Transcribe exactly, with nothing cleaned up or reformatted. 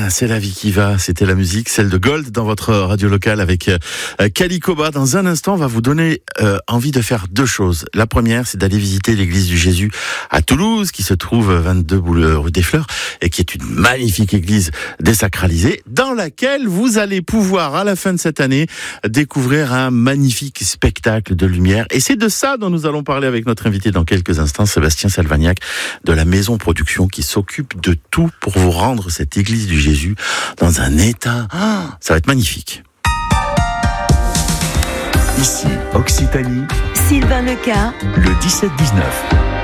Ah, c'est la vie qui va, c'était la musique, celle de Gold dans votre radio locale avec euh, Kali-Koba. Dans un instant, on va vous donner euh, envie de faire deux choses. La première, c'est d'aller visiter l'église du Jésus à Toulouse, qui se trouve vingt-deux rue des Fleurs, et qui est une magnifique église désacralisée, dans laquelle vous allez pouvoir, à la fin de cette année, découvrir un magnifique spectacle de lumière. Et c'est de ça dont nous allons parler avec notre invité dans quelques instants, Sébastien Salvagnac, de la Maison Production, qui s'occupe de tout pour vous rendre cette église du Jésus dans un état. Ah, ça va être magnifique. Ici, Occitanie, Sylvain Leca, le dix-sept dix-neuf.